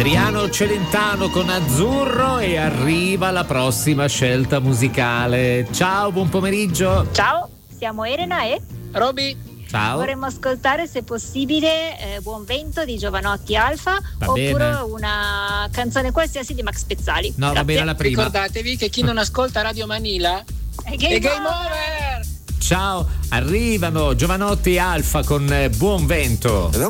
Adriano Celentano con Azzurro e arriva la prossima scelta musicale. Ciao, buon pomeriggio. Ciao, siamo Elena e Roby. Ciao. Vorremmo ascoltare, se possibile, Buon Vento di Giovanotti Alfa, Va oppure bene. una canzone qualsiasi di Max Pezzali. No, va Grazie. bene la prima. Ricordatevi che chi non ascolta Radio Manila È è Game Over. Ciao, arrivano Giovanotti Alfa con Buon Vento.